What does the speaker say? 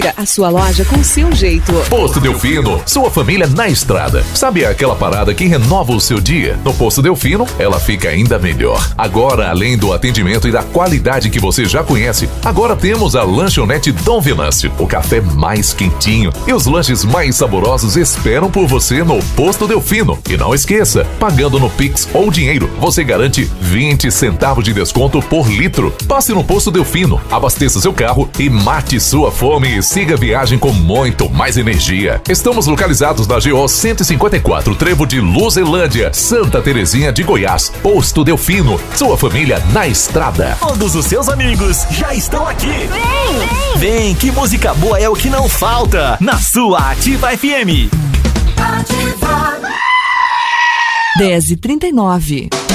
A sua loja com o seu jeito. Posto Delfino, sua família na estrada. Sabe aquela parada que renova o seu dia? No Posto Delfino, ela fica ainda melhor. Agora, além do atendimento e da qualidade que você já conhece, agora temos a lanchonete Dom Venâncio. O café mais quentinho e os lanches mais saborosos esperam por você no Posto Delfino. E não esqueça, pagando no Pix ou dinheiro, você garante 20 centavos de desconto por litro. Passe no Posto Delfino, abasteça seu carro e mate sua fome e siga a viagem com muito mais energia. Estamos localizados na GO 154, Trevo de Luzelândia, Santa Terezinha de Goiás. Posto Delfino, sua família na estrada. Todos os seus amigos já estão aqui. Vem, que música boa é o que não falta na sua Ativa FM. 10h39.